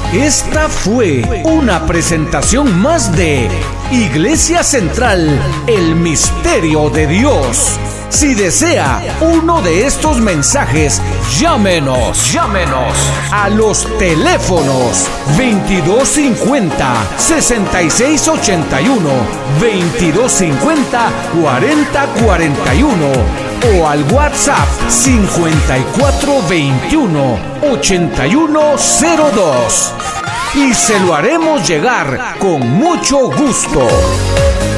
Esta fue una presentación más de Iglesia Central, el misterio de Dios. Si desea uno de estos mensajes, llámenos a los teléfonos 2250-6681, 2250-4041 o al WhatsApp 5421-8102 y se lo haremos llegar con mucho gusto.